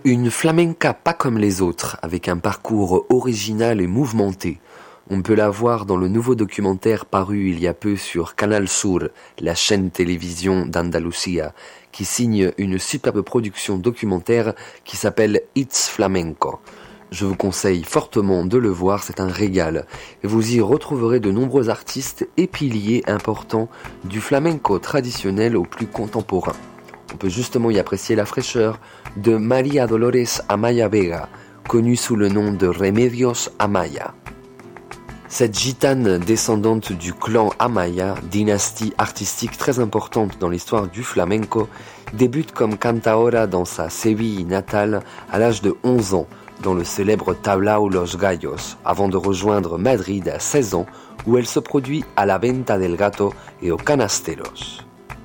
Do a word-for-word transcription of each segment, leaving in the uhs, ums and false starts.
Une flamenca pas comme les autres, avec un parcours original et mouvementé. On peut la voir dans le nouveau documentaire paru il y a peu sur Canal Sur, la chaîne télévision d'Andalusia, qui signe une superbe production documentaire qui s'appelle It's Flamenco. Je vous conseille fortement de le voir, c'est un régal. Et vous y retrouverez de nombreux artistes et piliers importants du flamenco traditionnel au plus contemporain. On peut justement y apprécier la fraîcheur de María Dolores Amaya Vega, connue sous le nom de Remedios Amaya. Cette gitane descendante du clan Amaya, dynastie artistique très importante dans l'histoire du flamenco, débute comme cantaora dans sa Séville natale à l'âge de onze ans, dans le célèbre Tablao Los Gallos, avant de rejoindre Madrid à seize ans, où elle se produit à la Venta del Gato et aux Canasteros.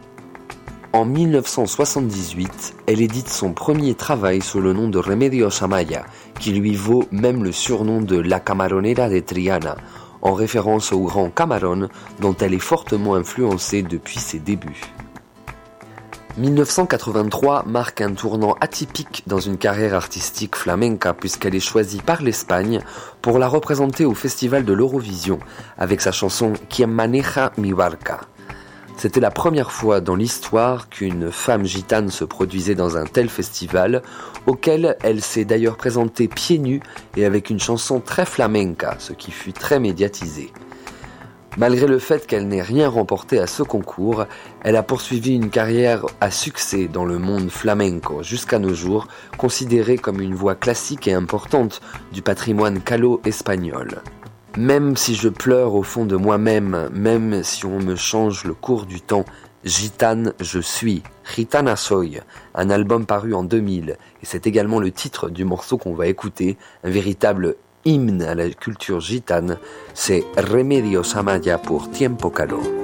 En dix-neuf cent soixante-dix-huit, elle édite son premier travail sous le nom de Remedios Amaya, qui lui vaut même le surnom de La Camaronera de Triana, en référence au grand Camarón dont elle est fortement influencée depuis ses débuts. dix-neuf cent quatre-vingt-trois marque un tournant atypique dans une carrière artistique flamenca puisqu'elle est choisie par l'Espagne pour la représenter au Festival de l'Eurovision avec sa chanson Quien maneja mi barca. C'était la première fois dans l'histoire qu'une femme gitane se produisait dans un tel festival, auquel elle s'est d'ailleurs présentée pieds nus et avec une chanson très flamenca, ce qui fut très médiatisé. Malgré le fait qu'elle n'ait rien remporté à ce concours, elle a poursuivi une carrière à succès dans le monde flamenco jusqu'à nos jours, considérée comme une voix classique et importante du patrimoine callo espagnol. Même si je pleure au fond de moi-même, même si on me change le cours du temps, gitane je suis, Gitana soy, un album paru en deux mille, et c'est également le titre du morceau qu'on va écouter, un véritable hymne à la culture gitane, c'est Remedios Amaya pour Tiempo Caló.